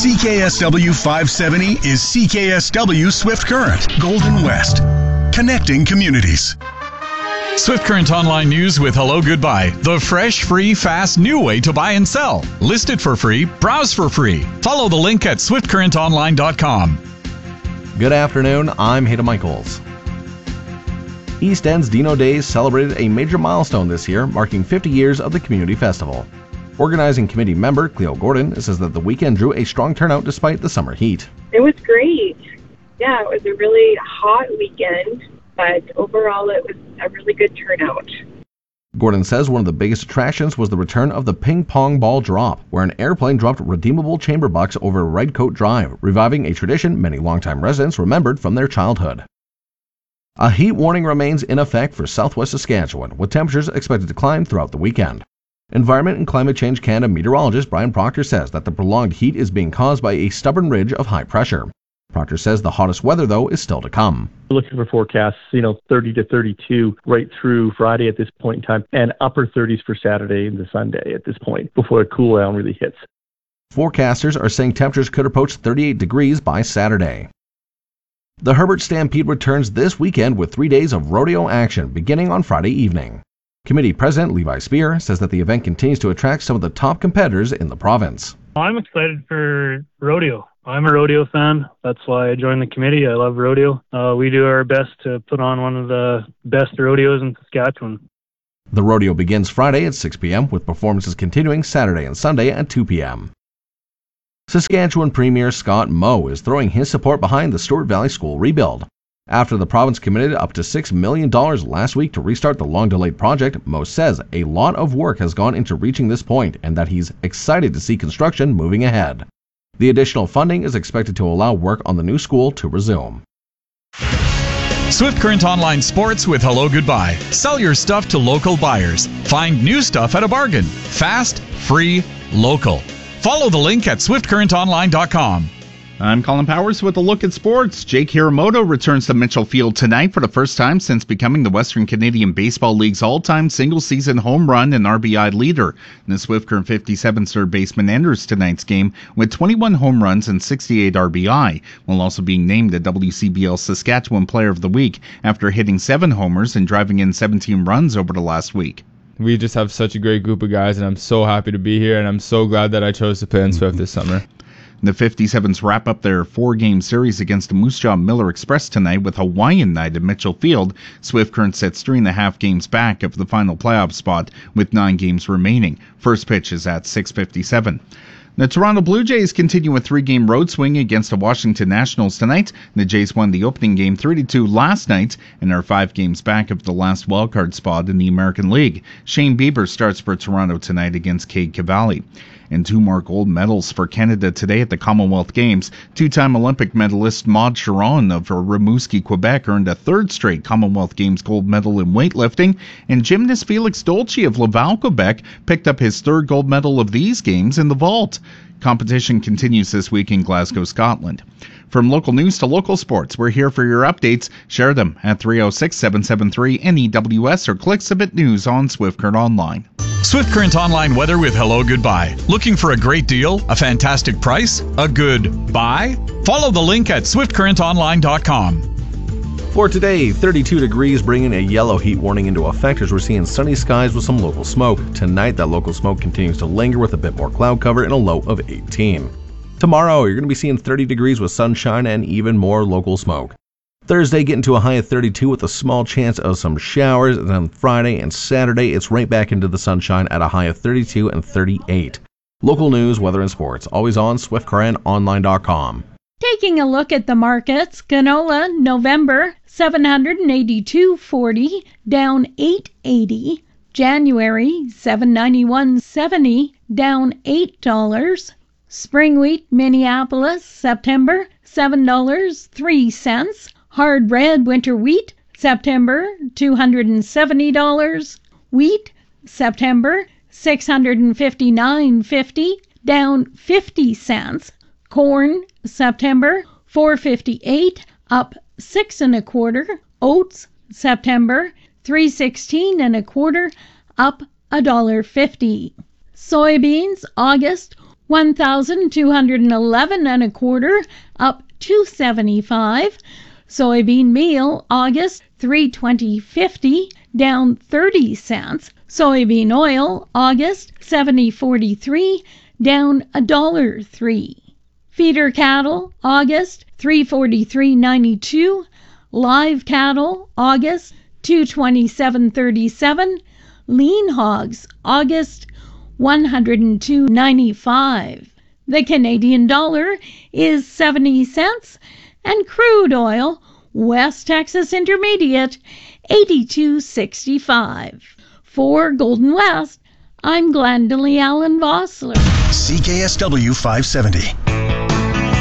CKSW 570 is CKSW Swift Current, Golden West. Connecting communities. Swift Current Online News with Hello Goodbye. The fresh, free, fast, new way to buy and sell. List it for free. Browse for free. Follow the link at swiftcurrentonline.com. Good afternoon. I'm Hayden Michaels. East End's Dino Days celebrated a major milestone this year, marking 50 years of the community festival. Organizing committee member Cleo Gordon says that the weekend drew a strong turnout despite the summer heat. It was great. Yeah, it was a really hot weekend, but overall it was a really good turnout. Gordon says one of the biggest attractions was the return of the ping pong ball drop, where an airplane dropped redeemable chamber bucks over Redcoat Drive, reviving a tradition many longtime residents remembered from their childhood. A heat warning remains in effect for southwest Saskatchewan, with temperatures expected to climb throughout the weekend. Environment and Climate Change Canada meteorologist Brian Proctor says that the prolonged heat is being caused by a stubborn ridge of high pressure. Proctor says the hottest weather, though, is still to come. We're looking for forecasts, 30 to 32 right through Friday at this point in time, and upper 30s for Saturday into Sunday at this point before a cool down really hits. Forecasters are saying temperatures could approach 38 degrees by Saturday. The Herbert Stampede returns this weekend with 3 days of rodeo action beginning on Friday evening. Committee President Levi Spear says that the event continues to attract some of the top competitors in the province. I'm excited for rodeo. I'm a rodeo fan. That's why I joined the committee. I love rodeo. We do our best to put on one of the best rodeos in Saskatchewan. The rodeo begins Friday at 6 p.m. with performances continuing Saturday and Sunday at 2 p.m. Saskatchewan Premier Scott Moe is throwing his support behind the Stewart Valley School rebuild. After the province committed up to $6 million last week to restart the long-delayed project, Moe says a lot of work has gone into reaching this point and that he's excited to see construction moving ahead. The additional funding is expected to allow work on the new school to resume. Swift Current Online Sports with Hello Goodbye. Sell your stuff to local buyers. Find new stuff at a bargain. Fast, free, local. Follow the link at swiftcurrentonline.com. I'm Colin Powers with a look at sports. Jake Hiramoto returns to Mitchell Field tonight for the first time since becoming the Western Canadian Baseball League's all-time single-season home run and RBI leader. And the Swift Current 57 third baseman enters tonight's game with 21 home runs and 68 RBI, while also being named the WCBL Saskatchewan Player of the Week after hitting 7 homers and driving in 17 runs over the last week. We just have such a great group of guys, and I'm so happy to be here, and I'm so glad that I chose to play in Swift this summer. The 57s wrap up their 4-game series against the Moose Jaw Miller Express tonight with Hawaiian night at Mitchell Field. Swift Current sits 3.5 games back of the final playoff spot with 9 games remaining. First pitch is at 6:57. The Toronto Blue Jays continue a 3-game road swing against the Washington Nationals tonight. The Jays won the opening game 3-2 last night and are 5 games back of the last wildcard spot in the American League. Shane Bieber starts for Toronto tonight against Cade Cavalli. And 2 more gold medals for Canada today at the Commonwealth Games. 2-time Olympic medalist Maud Chiron of Rimouski, Quebec earned a 3rd straight Commonwealth Games gold medal in weightlifting. And gymnast Felix Dolce of Laval, Quebec picked up his 3rd gold medal of these games in the vault. Competition continues this week in Glasgow, Scotland. From local news to local sports, we're here for your updates. Share them at 306-773-NEWS or click Submit News on Swift Current Online. Swift Current Online weather with Hello Goodbye. Looking for a great deal, a fantastic price, a good buy? Follow the link at swiftcurrentonline.com. For today, 32 degrees, bringing a yellow heat warning into effect as we're seeing sunny skies with some local smoke. Tonight, that local smoke continues to linger with a bit more cloud cover and a low of 18. Tomorrow, you're going to be seeing 30 degrees with sunshine and even more local smoke. Thursday, getting to a high of 32 with a small chance of some showers. And then Friday and Saturday, it's right back into the sunshine at a high of 32 and 38. Local news, weather, and sports, always on SwiftCurrentOnline.com. Taking a look at the markets, canola, November, $782.40, down $8.80. January, $791.70, down $8. Spring wheat, Minneapolis, September, $7.03. Hard red winter wheat, September, $270. Wheat, September, $659.50, down 50 cents. Corn, September, $4.58, up 6 1/4. Oats, September, $3.16 1/4, up $1.50. Soybeans, August, $1,211.25, up $2.75. Soybean meal, August, $3.20.50, down 30 cents. Soybean oil, August, $70.43, down $1.03. Feeder cattle, August, $343.92. Live cattle, August, $227.37. Lean hogs, August, $102.95. The Canadian dollar is 70 cents, and crude oil, West Texas Intermediate, $82.65. For Golden West, I'm Glendalee Allen Vossler. CKSW 570.